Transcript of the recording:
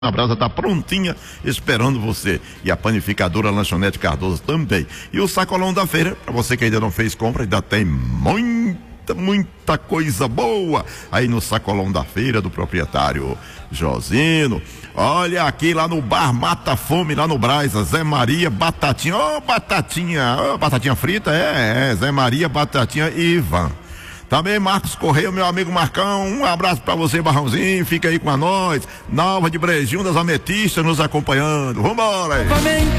A brasa tá prontinha esperando você. E a panificadora Lanchonete Cardoso também. E o sacolão da feira, para você que ainda não fez compra, ainda tem muita coisa boa aí no sacolão da feira do proprietário Josino. Olha aqui lá no bar Mata Fome, lá no Brás, Zé Maria Batatinha. Batatinha frita, Zé Maria Batatinha e Ivan. Também Marcos Correia, meu amigo Marcão, um abraço pra você, Barrãozinho, fica aí com nós, Nova de Brejinho das Ametistas nos acompanhando, vambora aí.